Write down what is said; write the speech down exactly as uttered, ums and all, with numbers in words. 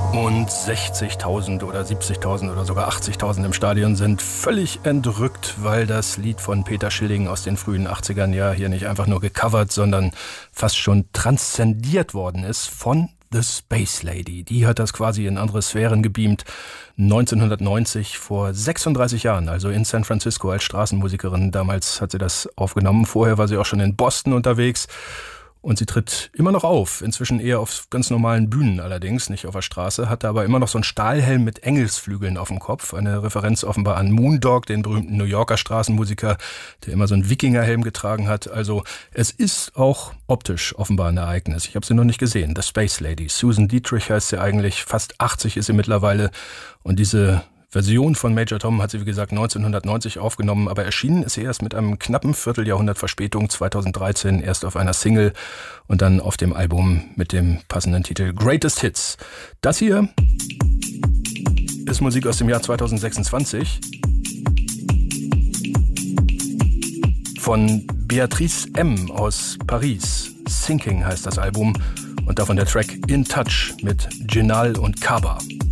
Und sechzigtausend oder siebzigtausend oder sogar achtzigtausend im Stadion sind völlig entrückt, weil das Lied von Peter Schilling aus den frühen achtzigern ja hier nicht einfach nur gecovert, sondern fast schon transzendiert worden ist von The Space Lady. Die hat das quasi in andere Sphären gebeamt. neunzehnhundertneunzig, vor sechsunddreißig Jahren, also in San Francisco als Straßenmusikerin. Damals hat sie das aufgenommen. Vorher war sie auch schon in Boston unterwegs. Und sie tritt immer noch auf, inzwischen eher auf ganz normalen Bühnen allerdings, nicht auf der Straße, hatte aber immer noch so einen Stahlhelm mit Engelsflügeln auf dem Kopf, eine Referenz offenbar an Moondog, den berühmten New Yorker Straßenmusiker, der immer so einen Wikingerhelm getragen hat. Also es ist auch optisch offenbar ein Ereignis. Ich habe sie noch nicht gesehen, The Space Lady. Susan Dietrich heißt sie eigentlich, fast achtzig ist sie mittlerweile und diese Version von Major Tom hat sie, wie gesagt, neunzehnhundertneunzig aufgenommen, aber erschienen ist sie erst mit einem knappen Vierteljahrhundert Verspätung, zweitausenddreizehn, erst auf einer Single und dann auf dem Album mit dem passenden Titel Greatest Hits. Das hier ist Musik aus dem Jahr zweitausendsechsundzwanzig von Beatrice M. aus Paris. Sinking heißt das Album und davon der Track In Touch mit Ginal und Kaba.